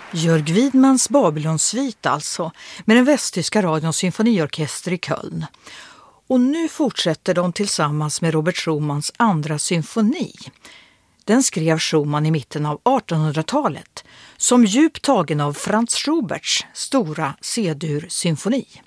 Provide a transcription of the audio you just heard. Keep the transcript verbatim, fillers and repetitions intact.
Jörg Widmans Babylonsvit alltså, med den västtyska radions symfoniorkester i Köln. Och nu fortsätter de tillsammans med Robert Schumans andra symfoni. Den skrev Schumann i mitten av artonhundratalet som djupt tagen av Franz Schuberts stora C-dur-symfoni.